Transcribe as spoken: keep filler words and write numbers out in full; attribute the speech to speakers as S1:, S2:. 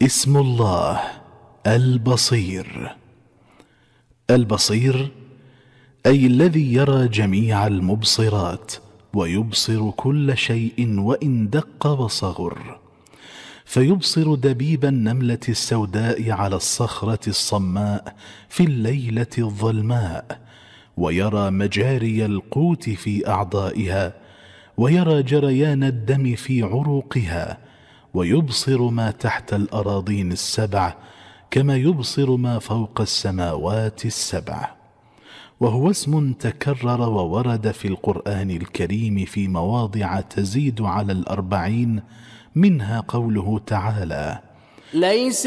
S1: اسم الله البصير. البصير أي الذي يرى جميع المبصرات ويبصر كل شيء وإن دق وصغر، فيبصر دبيب النملة السوداء على الصخرة الصماء في الليلة الظلماء، ويرى مجاري القوت في أعضائها، ويرى جريان الدم في عروقها، ويبصر ما تحت الأراضين السبع كما يبصر ما فوق السماوات السبع. وهو اسم تكرر وورد في القرآن الكريم في مواضع تزيد على الأربعين، منها قوله تعالى:
S2: ليس